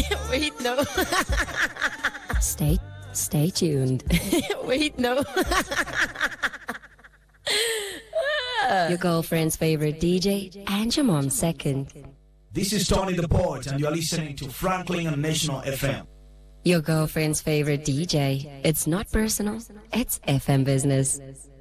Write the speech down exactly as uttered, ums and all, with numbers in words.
Wait, no. Stay, stay tuned. Wait, no. Your girlfriend's favorite D J and your mom's second. This is Tony the Poet, and you're listening to Franklin on National F M. Your girlfriend's favorite D J. It's not personal, it's F M business.